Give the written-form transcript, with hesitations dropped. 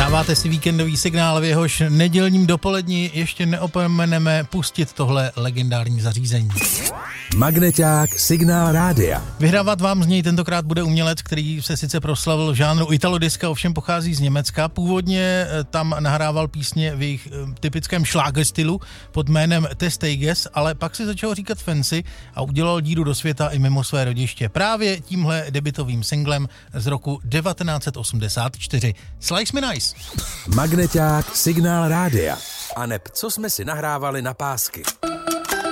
Dáváte si víkendový signál, v jehož nedělním dopoledni ještě neopomeneme pustit tohle legendární zařízení. Magneťák Signál Rádia. Vyhrávat vám z něj tentokrát bude umělec, který se sice proslavil v žánru italodiska, ovšem pochází z Německa. Původně tam nahrával písně v jejich typickém šláger stylu pod jménem Testeiges, ale pak si začal říkat fancy a udělal díru do světa i mimo své rodiště. Právě tímhle debutovým singlem z roku 1984. Slice Me Nice. Magneťák Signál Rádia. A neb co jsme si nahrávali na pásky.